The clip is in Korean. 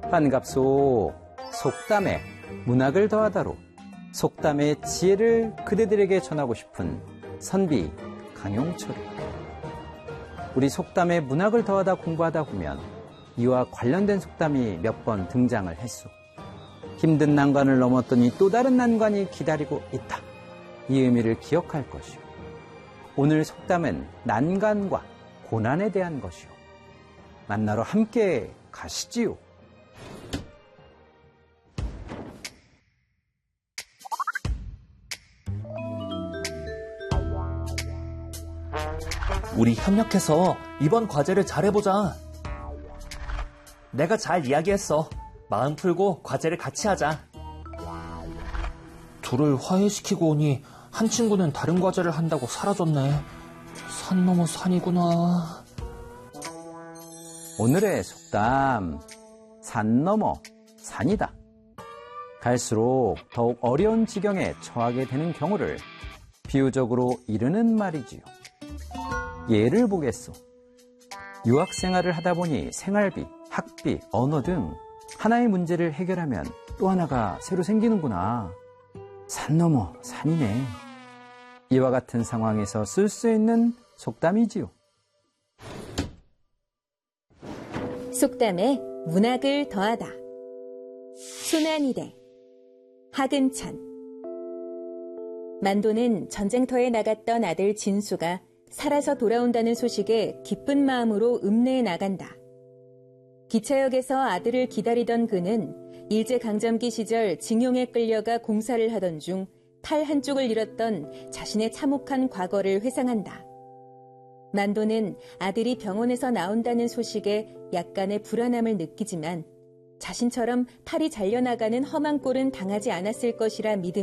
반갑소. 속담에 문학을 더하다로 속담의 지혜를 그대들에게 전하고 싶은 선비 강용철. 우리 속담에 문학을 더하다 공부하다 보면 이와 관련된 속담이 몇 번 등장을 했소. 힘든 난관을 넘었더니 또 다른 난관이 기다리고 있다. 이 의미를 기억할 것이오. 오늘 속담은 난관과 고난에 대한 것이오. 만나러 함께 가시지요. 우리 협력해서 이번 과제를 잘해보자. 내가 잘 이야기했어. 마음 풀고 과제를 같이 하자. 둘을 화해시키고 오니 한 친구는 다른 과제를 한다고 사라졌네. 산 넘어 산이구나. 오늘의 속담, 산 넘어 산이다. 갈수록 더욱 어려운 지경에 처하게 되는 경우를 비유적으로 이르는 말이지요. 예를 보겠소. 유학생활을 하다 보니 생활비, 학비, 언어 등 하나의 문제를 해결하면 또 하나가 새로 생기는구나. 산 넘어 산이네. 이와 같은 상황에서 쓸 수 있는 속담이지요. 속담에 문학을 더하다. 순환이대. 하근찬. 만도는 전쟁터에 나갔던 아들 진수가 살아서 돌아온다는 소식에 기쁜 마음으로 읍내에 나간다. 기차역에서 아들을 기다리던 그는 일제강점기 시절 징용에 끌려가 공사를 하던 중 팔 한쪽을 잃었던 자신의 참혹한 과거를 회상한다. 만도는 아들이 병원에서 나온다는 소식에 약간의 불안함을 느끼지만 자신처럼 팔이 잘려나가는 험한 꼴은 당하지 않았을 것이라 믿음